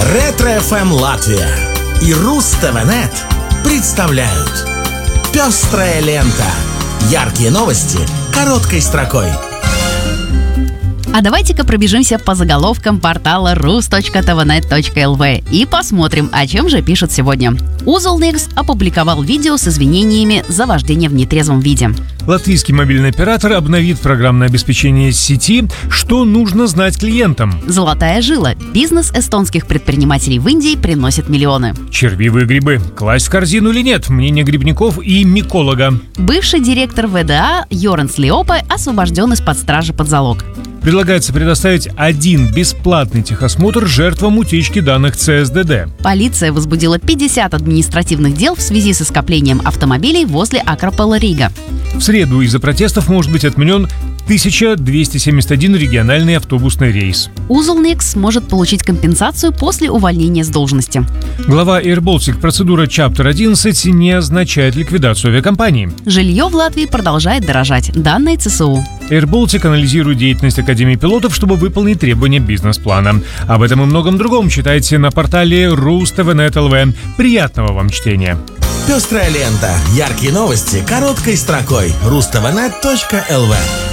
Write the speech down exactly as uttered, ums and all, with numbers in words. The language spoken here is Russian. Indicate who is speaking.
Speaker 1: Ретро-эф эм Латвия и Руз-ТВ.нет представляют «Пестрая лента». Яркие новости короткой строкой.
Speaker 2: А давайте-ка пробежимся по заголовкам портала рус точка тэ вэ нет точка эл ви и посмотрим, о чем же пишут сегодня. Узлнекс опубликовал видео с извинениями за вождение в нетрезвом виде.
Speaker 3: Латвийский мобильный оператор обновит программное обеспечение сети. Что нужно знать клиентам?
Speaker 2: Золотая жила. Бизнес эстонских предпринимателей в Индии приносит миллионы.
Speaker 3: Червивые грибы. Класть в корзину или нет? Мнение грибников и миколога.
Speaker 2: Бывший директор вэ дэ а Йоренс Лиопе освобожден из-под стражи под залог.
Speaker 3: Предлагается предоставить один бесплатный техосмотр жертвам утечки данных цэ эс дэ дэ.
Speaker 2: Полиция возбудила пятьдесят административных дел в связи со скоплением автомобилей возле Акропола Рига.
Speaker 3: В среду из-за протестов может быть отменен тысяча двести семьдесят один региональный автобусный рейс.
Speaker 2: Узлнекс сможет получить компенсацию после увольнения с должности.
Speaker 3: Глава Air Baltic: процедура Чаптер одиннадцать не означает ликвидацию авиакомпании.
Speaker 2: Жилье в Латвии продолжает дорожать. Данные цэ эс у.
Speaker 3: Air Baltic анализирует деятельность Академии пилотов, чтобы выполнить требования бизнес-плана. Об этом и многом другом читайте на портале рус точка тэ вэ нет точка эл ви. Приятного вам чтения!
Speaker 1: «Пестрая лента». Яркие новости короткой строкой. рус точка тэ вэ нет точка эл ви.